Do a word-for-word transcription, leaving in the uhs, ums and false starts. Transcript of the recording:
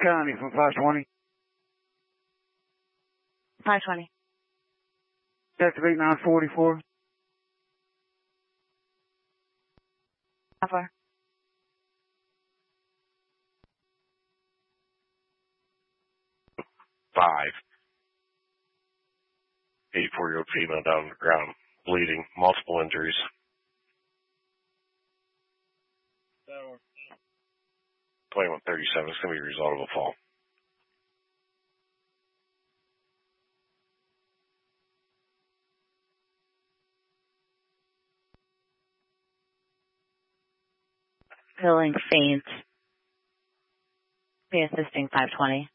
County from five twenty. five twenty. Activate nine forty-four. How far? Five. eighty-four-year-old female down on the ground, bleeding, multiple injuries. twenty-one thirty-seven, it's going to be a result of a fall. Feeling faint. Be assisting five twenty.